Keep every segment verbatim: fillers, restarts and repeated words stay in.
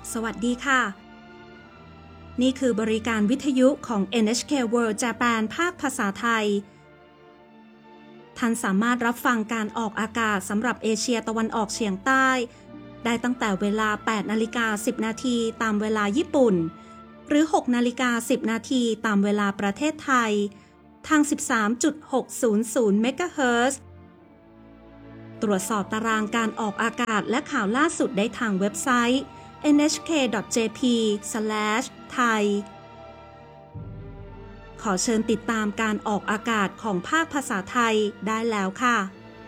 สวัสดีค่ะนี่คือบริการวิทยุของ เอ็น เอช เค World Japan ภาคภาษาไทยท่านสามารถรับฟังการออกอากาศสำหรับเอเชียตะวันออกเฉียงใต้ได้ตั้งแต่เวลา แปดนาฬิกาสิบนาทีตามเวลาญี่ปุ่นหรือ หกนาฬิกาสิบนาทีตามเวลาประเทศไทยทาง สิบสามจุดหกศูนย์ศูนย์ เมกะเฮิรตซ์ ตรวจสอบตารางการออกอากาศและข่าวล่าสุดได้ทางเว็บไซต์ เอ็น เอช เค ดอท เจ พี สแลช ไทย ขอเชิญติดตามการออกอากาศของภาคภาษาไทยได้แล้วค่ะ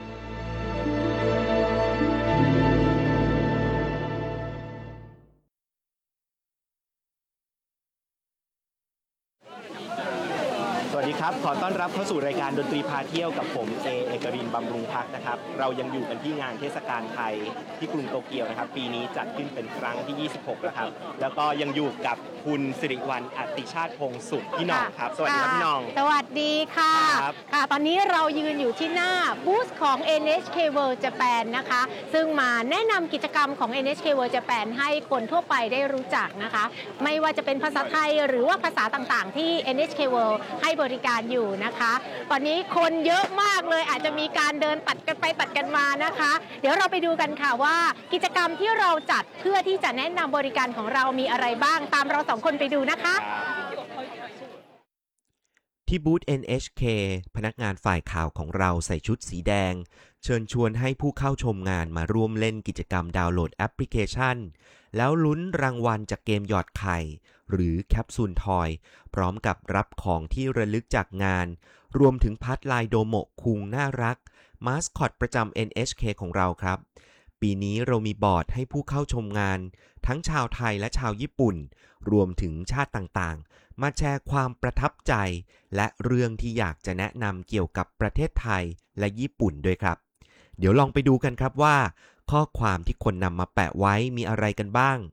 สวัสดีครับขอต้อนรับเข้าสู่รายการดนตรีพาเที่ยวกับผมเอเอกรินทร์บำรุงพักนะครับเรายังอยู่กันที่งานเทศกาลไทยที่กรุงโตเกียวนะครับปีนี้จัดขึ้นเป็นครั้งที่ยี่สิบหกแล้วครับแล้วก็ยังอยู่กับคุณสิริวัลย์อติชาติพงษ์สุขพี่น้องครับสวัสดีครับพี่น้องสวัสดีค่ะค่ะตอนนี้เรายืนอยู่ที่หน้าบูธของ เอ็น เอช เค World Japan นะคะซึ่งมาแนะนำกิจกรรมของ เอ็น เอช เค World Japan ให้คนทั่วไปได้รู้จักนะคะไม่ว่าจะเป็นภาษาไทยหรือว่าภาษาต่างๆที่ เอ็น เอช เค World ให้บริการอยู่นะคะตอนนี้คนเยอะมากเลยอาจจะมีการเดินตัดกันไปตัดกันมานะคะเดี๋ยวเราไปดูกันค่ะว่ากิจกรรมที่เราจัดเพื่อที่จะแนะนำบริการของเรามีอะไรบ้างตามเราสองคนไปดูนะคะที่บูธ เอ็น เอช เค พนักงานฝ่ายข่าวของเราใส่ชุดสีแดงเชิญชวนให้ผู้เข้าชมงานมาร่วมเล่นกิจกรรมดาวน์โหลดแอปพลิเคชันแล้วลุ้นรางวัลจากเกมหยอดไข่หรือแคปซูลทอยพร้อมกับรับของที่ระลึกจากงานรวมถึงพัดลายโดโมะคุงน่ารักมาสคอตประจำ เอ็น เอช เค ของเราครับปีนี้เรามีบอร์ดให้ผู้เข้าชมงานทั้งชาวไทยและชาวญี่ปุ่นรวมถึงชาติต่างๆมาแชร์ความประทับใจและเรื่องที่อยากจะแนะนำเกี่ยวกับประเทศไทยและญี่ปุ่นด้วยครับเดี๋ยวลองไปดูกันครับว่าข้อความที่คนนำมาแปะไว้มีอะไรกันบ้าง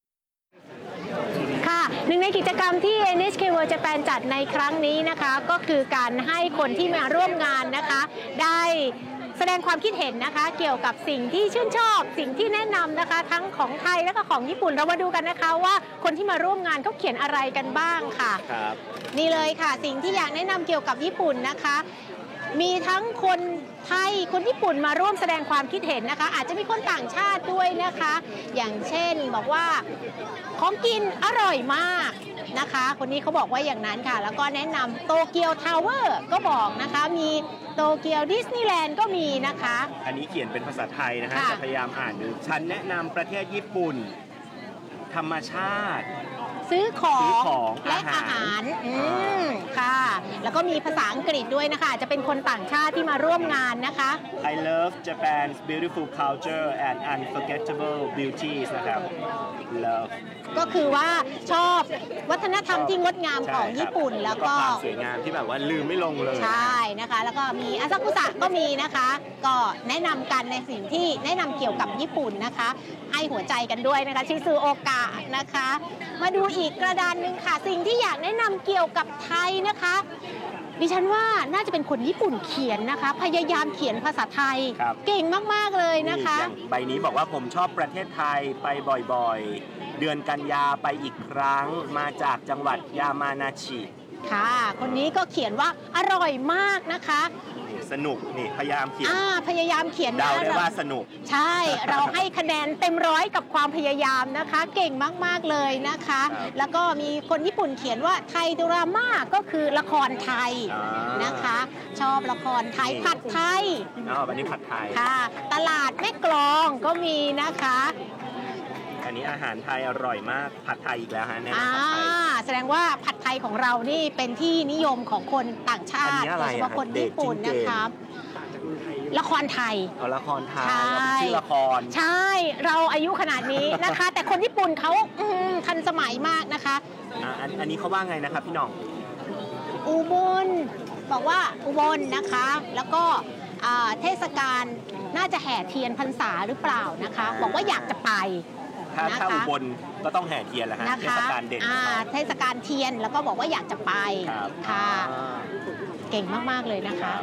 หนึ่งในกิจกรรมที่ เอ็น เอช เค World Japan จัดในครั้งนี้นะคะก็คือการให้คนที่มาร่วมงานนะคะได้แสดงความคิดเห็นนะคะเกี่ยวกับสิ่งที่ชื่นชอบสิ่งที่แนะนำนะคะทั้งของไทยและก็ของญี่ปุ่นเรามาดูกันนะคะว่าคนที่มาร่วมงานเขาเขียนอะไรกันบ้างค่ะครับนี่เลยค่ะสิ่งที่อยากแนะนำเกี่ยวกับญี่ปุ่นนะคะมีทั้งคนไทยคนญี่ปุ่นมาร่วมแสดงความคิดเห็นนะคะอาจจะมีคนต่างชาติด้วยนะคะอย่างเช่นบอกว่าของกินอร่อยมากนะคะคนนี้เขาบอกว่าอย่างนั้นค่ะแล้วก็แนะนำโตเกียวทาวเวอร์ก็บอกนะคะมีโตเกียวดิสนีย์แลนด์ก็มีนะคะอันนี้เขียนเป็นภาษาไทยนะฮะจะพยายามอ่านดูฉันแนะนำประเทศญี่ปุ่นธรรมชาติซื้อของและอาหารอืมค่ะแล้วก็มีภาษาอังกฤษด้วยนะคะจะเป็นคนต่างชาติที่มาร่วมงานนะคะ I love Japan's beautiful culture and unforgettable beauties นะครับ love ก็คือว่าชอบวัฒนธรรมที่งดงามของญี่ปุ่นแล้วก็ความสวยงามที่แบบว่าลืมไม่ลงเลยใช่นะคะแล้วก็มีอาซากุสะก็มีนะคะก็แนะนำกันในสิ่งที่แนะนำเกี่ยวกับญี่ปุ่นนะคะให้หัวใจกันด้วยนะคะชิซูโอกะนะคะมาดูอีกกระดานหนึ่งค่ะสิ่งที่อยากแนะนำเกี่ยวกับไทยนะคะดิฉันว่าน่าจะเป็นคนญี่ปุ่นเขียนนะคะพยายามเขียนภาษาไทยเก่งมากๆเลยนะคะใบนี้บอกว่าผมชอบประเทศไทยไปบ่อยๆเดือนกันยาไปอีกครั้งมาจากจังหวัดยามานาชิค่ะคนนี้ก็เขียนว่าอร่อยมากนะคะสนุกนี่พยายามเขียนอ่าพยายามเขียนเดาได้ว่าสนุกใช่เราให้คะแนนเต็มร้อยกับความพยายามนะคะเก่งมากๆเลยนะคะแล้วก็มีคนญี่ปุ่นเขียนว่าไทยดราม่าก็คือละครไทยนะคะชอบละครไทยผัดไทยอ๋อวันนี้ผัดไทยค่ะตลาดแม่กลองก็มีนะคะอันนี้อาหารไทยอร่อยมากผัดไทยอีกแล้วฮะเนี่ยอ่าแสดงว่าผัดไทยของเรานี่เป็นที่นิยมของคนต่างชาติโดยเฉพาะคนญี่ปุ่นนะคะละครไทยอ๋อละครไทยชื่อละครใช่เราอายุขนาดนี้นะคะแต่คนญี่ปุ่นเขาทันสมัยมากนะคะอ่าอันนี้เขาว่าไงนะครับพี่น้องอุบลบอกว่าอุบลนะคะแล้วก็เทศกาลน่าจะแห่เทียนพรรษาหรือเปล่านะคะบอกว่าอยากจะไปถ้าถ้าอุบลก็ต้องแห่เทียนแหละฮะเทศกาลเด่นเทศกาลเทียนแล้วก็บอกว่าอยากจะไปค่ะเก่งมากๆเลยนะคะ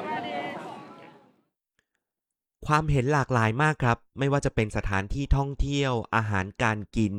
ความเห็นหลากหลายมากครับไม่ว่าจะเป็นสถานที่ท่องเที่ยวอาหารการกินป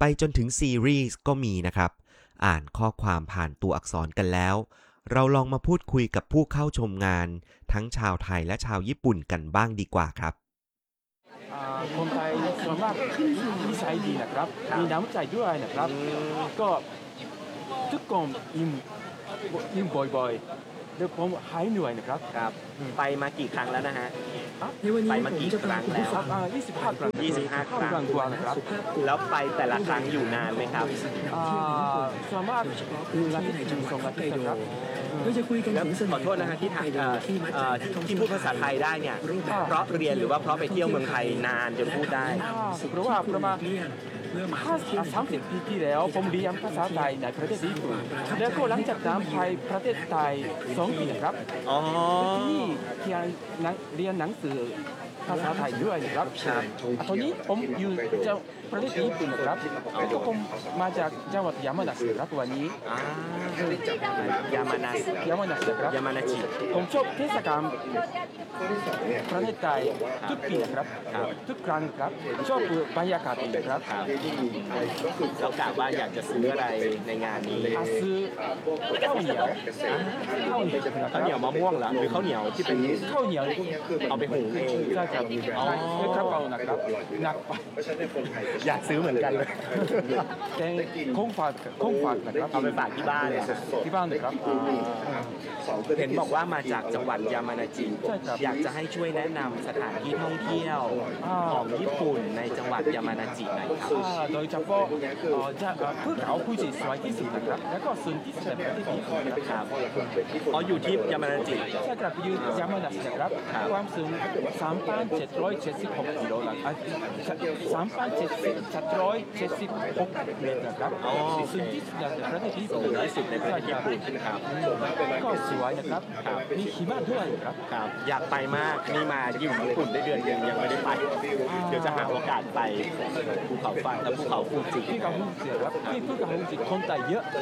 ไปจนถึงซีรีส์ก็มีนะครับอ่านข้อความผ่านตัวอักษรกันแล้วเราลองมาพูดคุยกับผู้เข้าชมงานทั้งชาวไทยและชาวญี่ปุ่นกันบ้างดีกว่าครับคนไทยส่วนมากนิสัยดีนะครับมีน้ำใจด้วยนะครับก็ทุกคนยิ้มยิ้มบ่อยๆแล้วผมหายเหนื่อยนะครับครับไปมากี่ครั้งแล้วนะฮะไปมากี่ครั้งแล้วยี่สิบห้าครั้งยี่สิบห้าครั้งกว่านะครับแล้วไปแต่ละครั้งอยู่นานไหมครับส่วนมากหนึ่งอาทิตย์ถึงสองอาทิตย์นะครับแล้วขอโทษนะฮะที่ที่พูดภาษาไทยได้เนี่ยเพราะเรียนหรือว่าเพราะไปเที่ยวเมืองไทยนานจนพูดได้เพราะว่าประมาณสามสิบปีที่แล้วผมเรียนภาษาไทยในประเทศญี่ปุ่นแล้วก็หลังจากนั้นไปประเทศไทยสองปีนะครับที่เรียนเรียนหนังสือภาษาไทยด้วยนะครับตอนนี้ผมอยู่ประเทศญี่ปุ่นนะครับก็ผมมาจากจังหวัดยามานาชิครับวันนี้ยามานาชิยามานาชิครับยามานาชิผมชอบเทศกาลประเทศไทยทุกปีนะครับทุกครั้งครับชอบบรรยากาศดีครับเรากะว่าอยากจะซื้ออะไรในงานนี้ซื้อข้าวเหนียวข้าวเหนียวข้าวเหนียวมะม่วงเหรอหรือข้าวเหนียวที่เป็นข้าวเหนียวเอาไปหุงเองใช่ครับอ๋อครับเอานะครับหนักไปอยากซื้อเหมือนกันเลยแต่คงฝากคงฝากนะครับเอาไปฝากที่บ้านที่บ้านเลยครับเห็นบอกว่ามาจากจังหวัดยามานาจิอยากจะให้ช่วยแนะนำสถานที่ท่องเที่ยวของญี่ปุ่นในจังหวัดยามานาจิหน่อยครับโดยเฉพาะจะภูเขาฟูจิสวยที่สุดนะครับแล้วก็สูงที่สุดในประเทศญี่ปุ่นนะครับอ๋ออยู่ที่ยามานาจิใช่ครับอยู่ยามานาจินะครับความสูง สามพันเจ็ดร้อยเจ็ดสิบหก กิโลนะครับ สามพันเจ็ดร้อยเจ็ดสิบหก เมตรนะครับสูงที่สุดในประเทศญี่ปุ่นที่สุดในประเทศญี่ปุ่นครับก็สวยนะครับมีหิมะด้วยครับอยากไปมากนี่มาอยู่ญี่ปุ่นได้เดือนนึงยังไม่ได้ไปเดี๋ยวจะหาโอกาสไปภูเขาไฟและภูเขาฟูจิภูเขาฟูจิครับที่ภูเขาฟูจิคนไทยเยอะ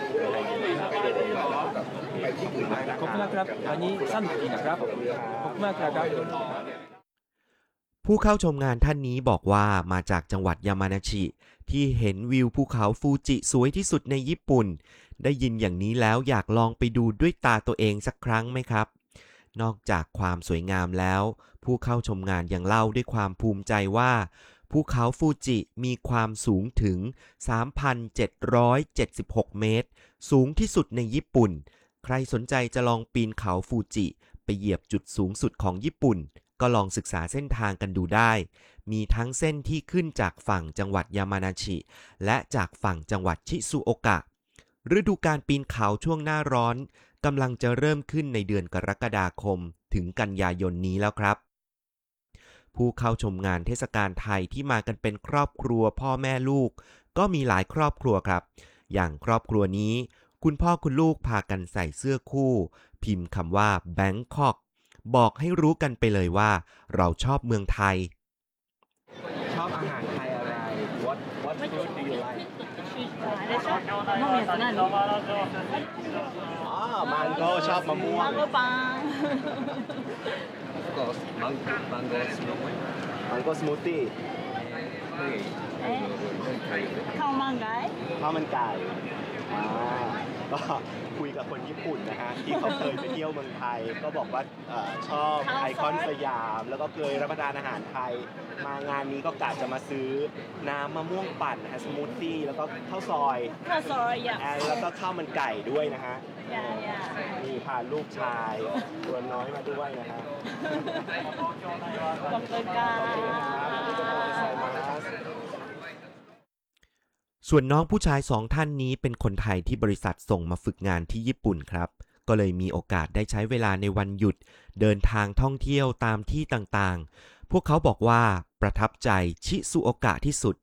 ขอบคุณนะครับอันนี้สั้นดีนะครับขอบคุณมากครับผู้เข้าชมงานท่านนี้บอกว่ามาจากจังหวัดยามานาชิที่เห็นวิวภูเขาฟูจิสวยที่สุดในญี่ปุ่นได้ยินอย่างนี้แล้วอยากลองไปดูด้วยตาตัวเองสักครั้งไหมครับนอกจากความสวยงามแล้วผู้เข้าชมงานยังเล่าด้วยความภูมิใจว่าภูเขาฟูจิมีความสูงถึง สามพันเจ็ดร้อยเจ็ดสิบหก เมตรสูงที่สุดในญี่ปุ่นใครสนใจจะลองปีนเขาฟูจิไปเหยียบจุดสูงสุดของญี่ปุ่นก็ลองศึกษาเส้นทางกันดูได้มีทั้งเส้นที่ขึ้นจากฝั่งจังหวัดยามานาชิและจากฝั่งจังหวัดชิซุโอกะฤดูการปีนเขาช่วงหน้าร้อนกำลังจะเริ่มขึ้นในเดือนกรกฎาคมถึงกันยายนนี้แล้วครับผู้เข้าชมงานเทศกาลไทยที่มากันเป็นครอบครัวพ่อแม่ลูกก็มีหลายครอบครัวครับอย่างครอบครัวนี้คุณพ่อคุณลูกพากันใส่เสื้อคู่พิมพ์คำว่า Bangkok บอกให้รู้กันไปเลยว่าเราชอบเมืองไทยชอบอาหารไทยอะไร What What food do you like 飲むやつ何？ อ๋อมันโก้ชอบมะม่วงマンゴーパンマンゴーマンゴーสมูทตี้えข้าวมันไก่ข้าวมันไก่ก็คุยกับคนญี่ปุ่นนะฮะที่เขาเคยไปเที่ยวเมืองไทยก็บอกว่าชอบไอคอนสยามแล้วก็เคยรับประทานอาหารไทยมางานนี้ก็กะจะมาซื้อน้ำมะม่วงปั่นนะฮะสมูทตี้แล้วก็ข้าวซอยข้าวซอยอ่ะแล้วก็ข้าวมันไก่ด้วยนะฮะมีพาลูกชายตัวน้อยมาด้วยนะฮะขอบคุณค่ะส่วนน้องผู้ชายสองท่านนี้เป็นคนไทยที่บริษัทส่งมาฝึกงานที่ญี่ปุ่นครับก็เลยมีโอกาสได้ใช้เวลาในวันหยุดเดินทางท่องเที่ยวตามที่ต่างๆพวกเขาบอกว่าประทับใจชิซุโอกะที่สุด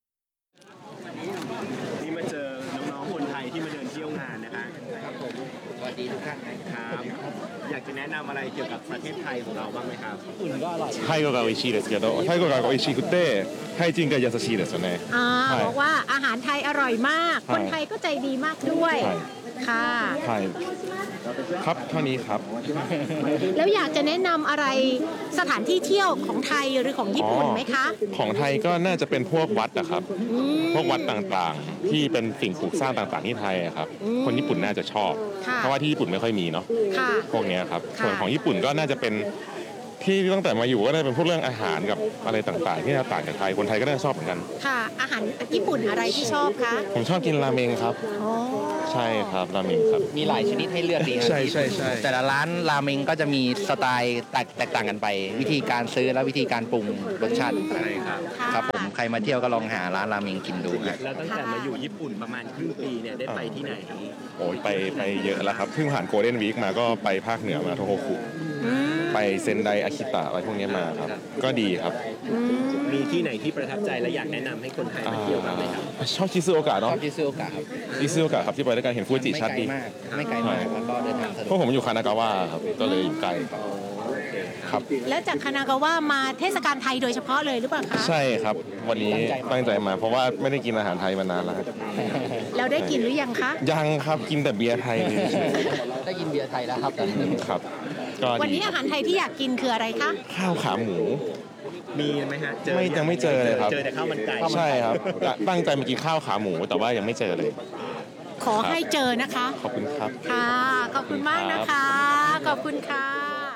นี่มาเจอน้องๆคนไทยที่มาเดินเที่ยวงานนะคะครับผมสวัสดีทุกท่านนะครับอยากจะแนะนำอะไรเกี่ยวกับประเทศไทยของเราบ้างไหมครับタイ語が美味しいですけどタイ語が美味しくてタイ人が優しいですよねอ่าบอกว่าอาหารไทยอร่อยมากคนไทยก็ใจดีมากด้วยค่ะใช่ครับเท่านี้ครับแล้วอยากจะแนะนำอะไรสถานที่เที่ยวของไทยหรือของญี่ปุ่นไหมคะของไทยก็น่าจะเป็นพวกวัดนะครับพวกวัดต่างๆที่เป็นสิ่งปลูกสร้างต่างๆที่ไทยครับคนญี่ปุ่นน่าจะชอบเพราะว่าที่ญี่ปุ่นไม่ค่อยมีเนาะพวกนี้ครับส่วนของญี่ปุ่นก็น่าจะเป็นที่ตั้งแต่มาอยู่ก็ได้เป็นพวกเรื่องอาหารกับอะไรต่างๆที่ต่างจากไทยคนไทยก็น่าจะชอบเหมือนกันค่ะอาหารญี่ปุ่นอะไรที่ชอบคะผมชอบกินราเมงครับใช่ครับราเมงครับมีหลายชนิดให้เลือกดีครับใช่ใช่ใช่แต่ละร้านราเมงก็จะมีสไตล์แตกต่างกันไปวิธีการซื้อและวิธีการปรุงรสชาติใช่ครับครับผมใครมาเที่ยวก็ลองหาร้านราเมงกินดูครับแล้วตั้งแต่มาอยู่ญี่ปุ่นประมาณครึ่งปีเนี่ยได้ไปที่ไหนโอ้ยไปไปเยอะแล้วครับเพิ่งผ่านโกลเด้นวีคมาก็ไปภาคเหนือมาโทโฮคุไปเซนไดอาคิตะอะไรพวกนี้มาครับก็ดีครับมีที่ไหนที่ประทับใจและอยากแนะนำให้คนไทยมาเที่ยวบ้างไหมครับชอบชิซูโอกะเนาะชอบชิซูโอกะครับชิซูโอกะครับที่ไปด้วยกันเห็นฟูจิชัดดีไม่ไกลมากแล้วก็เดินทางสะดวกเพราะผมอยู่คานากาวะครับก็เลยอยู่ไกลครับแล้วจากคานากาวะมาเทศกาลไทยโดยเฉพาะเลยหรือเปล่าคะใช่ครับวันนี้ตั้งใจมาเพราะว่าไม่ได้กินอาหารไทยมานานแล้วแล้วได้กินหรือยังคะยังครับกินแต่เบียร์ไทยเลยได้กินเบียร์ไทยแล้วครับครับวันนี้อาหารไทยที่อยากกินคืออะไรคะข้าวขาหมูมีไหมฮะเจอไม่ยังไม่เจอเลยครับเจอแต่ข้าวมันไก่ใช่ครับตั้งใจมากินข้าวขาหมูแต่ว่ายังไม่เจอเลยขอให้เจอนะคะขอบคุณครับค่ะขอบคุณมากนะคะขอบคุณค่ะ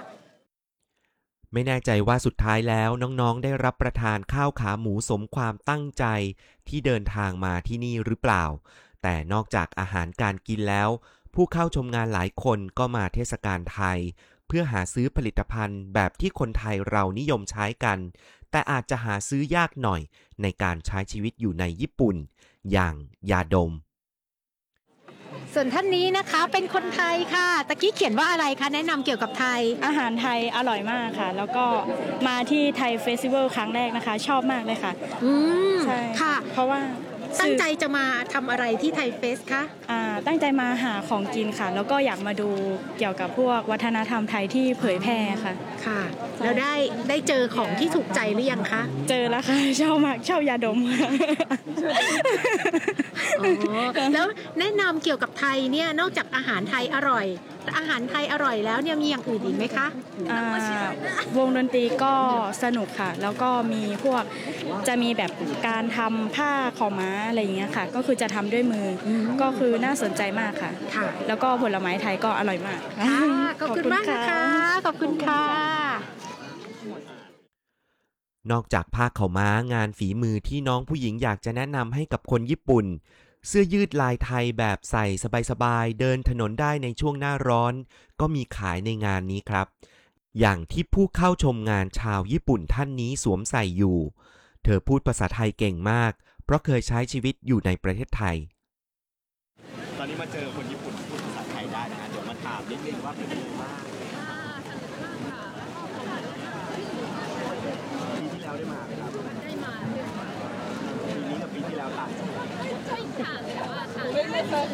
ไม่แน่ใจว่าสุดท้ายแล้วน้องๆได้รับประทานข้าวขาหมูสมความตั้งใจที่เดินทางมาที่นี่หรือเปล่าแต่นอกจากอาหารการกินแล้วผู้เข้าชมงานหลายคนก็มาเทศกาลไทยเพื่อหาซื้อผลิตภัณฑ์แบบที่คนไทยเรานิยมใช้กันแต่อาจจะหาซื้อยากหน่อยในการใช้ชีวิตอยู่ในญี่ปุ่นอย่างยาดมส่วนท่านนี้นะคะเป็นคนไทยค่ะตะกี้เขียนว่าอะไรคะแนะนำเกี่ยวกับไทยอาหารไทยอร่อยมากค่ะแล้วก็มาที่ไทยเฟสติวัลครั้งแรกนะคะชอบมากเลยค่ะอืมใช่ค่ะเพราะว่าตั้งใจจะมาทำอะไรที่ไทยเฟสคะอ่าตั้งใจมาหาของกินค่ะแล้วก็อยากมาดูเกี่ยวกับพวกวัฒนธรรมไทยที่เผยแพร่ค่ะค่ะแล้วได้ได้เจอของที่ถูกใจหรือยังคะเจอแล้วค่ะชอบมากชอบยาดมค่ะอ๋อแล้วแนะนำเกี่ยวกับไทยเนี่ยนอกจากอาหารไทยอร่อยอาหารไทยอร่อยแล้วเนี่ยมีอย่างอื่นอีกไหมคะอ่าวงดนตรีก็สนุกค่ะแล้วก็มีพวกจะมีแบบการทำผ้าขาวม้าอะไรอย่างเงี้ยค่ะก็คือจะทำด้วยมือก็คือน่าสนใจมากค่ะค่ะแล้วก็ผลไม้ไทยก็อร่อยมากขอบคุณมากนะคะขอบคุณค่ะนอกจากผ้าขาวม้างานฝีมือที่น้องผู้หญิงอยากจะแนะนำให้กับคนญี่ปุ่นเสื้อยืดลายไทยแบบใส่สบายๆเดินถนนได้ในช่วงหน้าร้อนก็มีขายในงานนี้ครับอย่างที่ผู้เข้าชมงานชาวญี่ปุ่นท่านนี้สวมใส่อยู่เธอพูดภาษาไทยเก่งมากเพราะเคยใช้ชีวิตอยู่ในประเทศไทยตอนนี้มาเจอคนญี่ปุ่นพูดภาษาไทยได้นะเดี๋ยวมาถามนิดนึงว่าเป็นยังไงบ้างปีที่แล้วได้มาไหมครับได้มาปีนี้กับปีที่แล้วต่างกันไม่ต่าง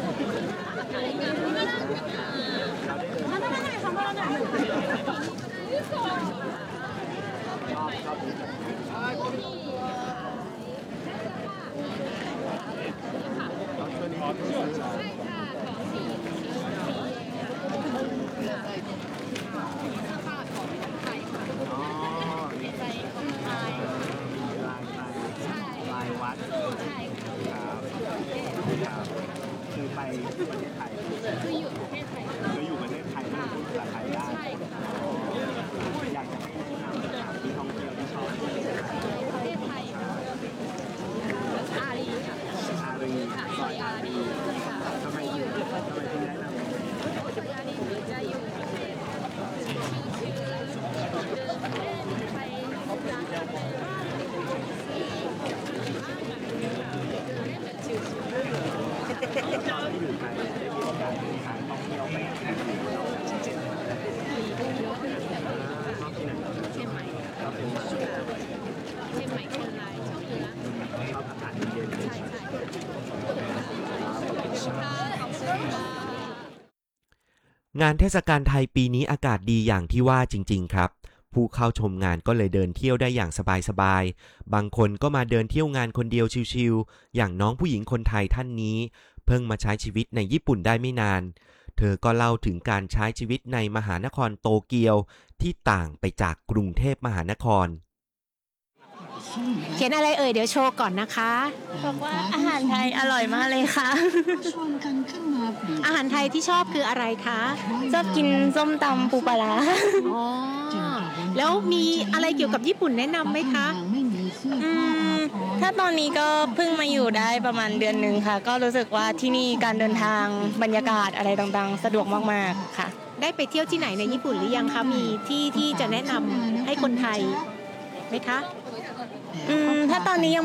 คือไปประเทศไทยคืออยู่ประเทศไทยคืออยู่ประเทศไทยไม่พูดภาษาไทยได้ใช่ค่ะอยากจะให้แนะนำสถานที่ท่องเที่ยวที่ชอบประเทศไทยอารีค่ะอารีซอยอารีทำไมถึงทำไมถึงแนะนำซอยอารีจะอยู่ประเทศชิวๆเดินประเทศไปร้านกาแฟงานเทศกาลไทยปีนี้อากาศดีอย่างที่ว่าจริงๆครับผู้เข้าชมงานก็เลยเดินเที่ยวได้อย่างสบายๆบางคนก็มาเดินเที่ยวงานคนเดียวชิลๆอย่างน้องผู้หญิงคนไทยท่านนี้เพิ่งมาใช้ชีวิตในญี่ปุ่นได้ไม่นานเธอก็เล่าถึงการใช้ชีวิตในมหานครโตเกียวที่ต่างไปจากกรุงเทพมหานครเขียนอะไรเอ่ยเดี๋ยวโชว์ก่อนนะคะบอกว่าอาหารไทยอร่อยมากเลยค่ะอาหารไทยที่ชอบคืออะไรคะชอบกินส้มตำปูปลาร้าอ๋อแล้วมีอะไรเกี่ยวกับญี่ปุ่นแนะนำไหมคะอืมถ้าตอนนี้ก็เพิ่งมาอยู่ได้ประมาณเดือนหนึ่งค่ะก็รู้สึกว่าที่นี่การเดินทางบรรยากาศอะไรต่างๆสะดวกมากๆค่ะได้ไปเที่ยวที่ไหนในญี่ปุ่นหรือยังคะมีที่ที่จะแนะนำให้คนไทยไหมคะอืมถ้าตอนนี้ยัง